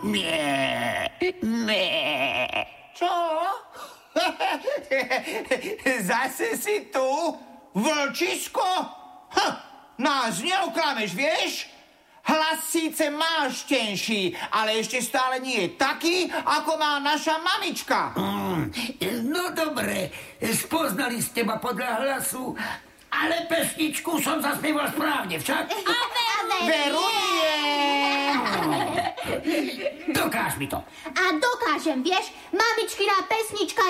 Čo? Zase si tu? Vlčisko? Nás neoklameš, vieš? Hlas síce máš tenší, ale ešte stále nie je taký, ako má naša mamička. No dobre, spoznali ste ma podľa hlasu, ale pesničku som zaspieval správne, však? Verujem! Dokáž mi to. A dokážem, vieš, mamičkina pesnička